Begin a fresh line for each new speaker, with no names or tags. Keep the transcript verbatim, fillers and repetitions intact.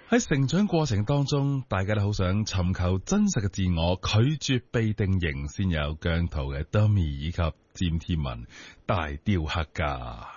喺成長過程當中，大家都好想尋求真實嘅自我，拒絕被定型，先有姜濤嘅 Dummy 以及詹天文大雕刻家。